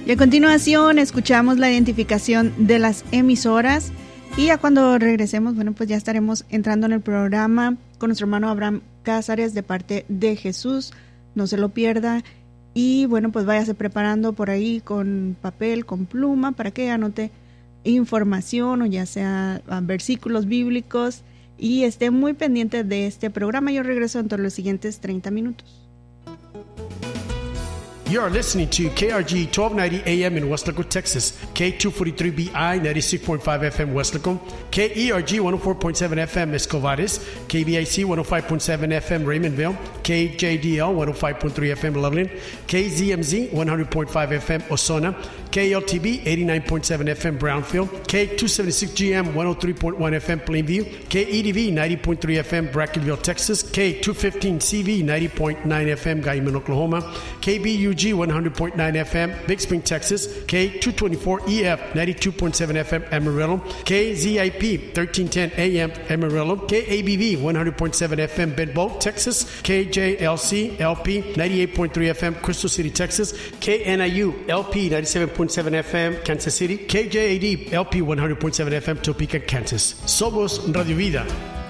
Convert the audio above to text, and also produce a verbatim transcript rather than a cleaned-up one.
Y a continuación escuchamos la identificación de las emisoras y ya cuando regresemos, bueno, pues ya estaremos entrando en el programa con nuestro hermano Abraham Cázares de parte de Jesús. No se lo pierda y bueno, pues váyase preparando por ahí con papel, con pluma para que anote información o ya sea versículos bíblicos y esté muy pendiente de este programa. Yo regreso en todos los siguientes treinta minutos. You are listening to K R G twelve ninety A M in Weslaco, Texas, K two forty-three B I ninety-six point five F M Weslaco, K E R G one oh four point seven F M Escovares, K B I C one oh five point seven F M Raymondville, K J D L one oh five point three F M Loveland, K Z M Z one hundred point five F M Osona, K L T B eighty-nine point seven F M Brownfield, K two seventy-six G M one oh three point one F M Plainview, K E D V ninety point three F M Brackenville, Texas, K two fifteen C V ninety point nine F M Guyman, Oklahoma, K B U G one hundred point nine F M Big Spring, Texas, K two twenty-four E F ninety-two point seven F M Amarillo, K Z I P thirteen ten A M Amarillo, K A B V one hundred point seven F M Bedboe, Texas, K J L C L P ninety-eight point three F M Crystal City, Texas, K N I U L P ninety-seven point seven F M Kansas City, K J A D L P one hundred point seven F M Topeka, Kansas. Somos Radio Vida.